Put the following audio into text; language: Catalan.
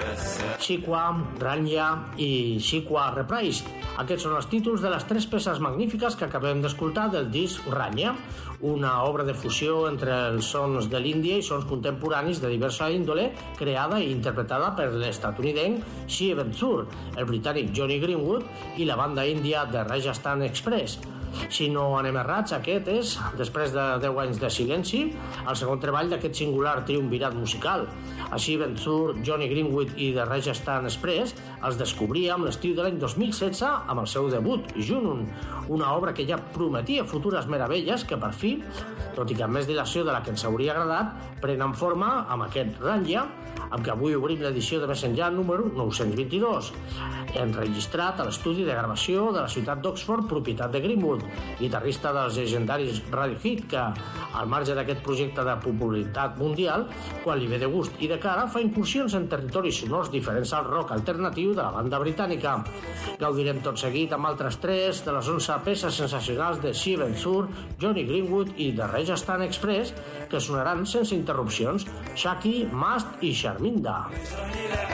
Shikwa, Ranya i Shikwa Reprise. Aquests són els títols de les 3 peces magnífiques que acabem d'escoltar del disc Ranya, una obra de fusió entre els sons de l'Índia i sons contemporanis de diversa índole, creada i interpretada per l'estatunidenc Shiv Bensur, el britànic Johnny Greenwood i la banda índia de Rajasthan Express. Si no anem errats, aquest és, després de 10 anys de silenci, el segon treball d'aquest singular triumvirat musical. Així, Bensur, Johnny Greenwood i The Rajasthan Express els descobríem l'estiu de l'any 2016 amb el seu debut, Junun, una obra que ja prometia futures meravelles que per fi, tot i que amb més dilació de la que ens hauria agradat, prenen forma amb aquest Ranya, amb què avui obrim l'edició de més enllà número 922, enregistrat a l'estudi de gravació de la ciutat d'Oxford, propietat de Greenwood, guitarrista dels legendaris Radiohead, que, al marge d'aquest projecte de popularitat mundial, quan li ve de gust i de cara, fa incursions en territoris sonors diferents al rock alternatiu de la banda britànica. Gaudirem tot seguit amb altres 3 de les 11 peces sensacionals de Shiv Bensur, Johnny Greenwood i The Rajasthan Express, que sonaran sense interrupcions: Shaki, Mast i Sharminda.